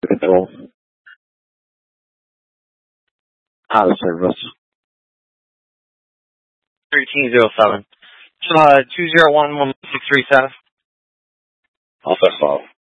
Control. Out of service. 1307. 201-1637. Alpha Fall.